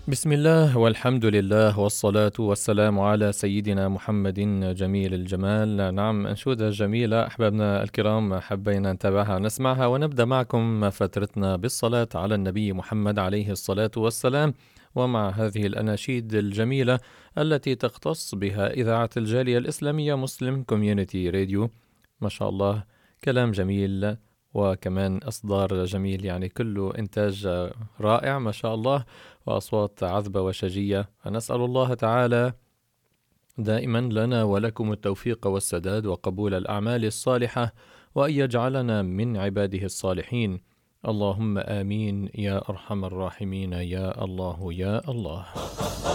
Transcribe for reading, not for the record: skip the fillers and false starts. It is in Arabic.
بسم الله والحمد لله والصلاة والسلام على سيدنا محمد جميل الجمال. نعم، أنشودة جميلة أحبابنا الكرام، حبينا نتابعها نسمعها ونبدأ معكم فترتنا بالصلاة على النبي محمد عليه الصلاة والسلام، ومع هذه الأناشيد الجميلة التي تختص بها إذاعة الجالية الإسلامية مسلم كوميونيتي راديو. ما شاء الله، كلام جميل وكمان إصدار جميل، يعني كله إنتاج رائع ما شاء الله، وأصوات عذبة وشجية. فنسأل الله تعالى دائما لنا ولكم التوفيق والسداد وقبول الأعمال الصالحة، وأن يجعلنا من عباده الصالحين. اللهم آمين يا أرحم الراحمين يا الله يا الله.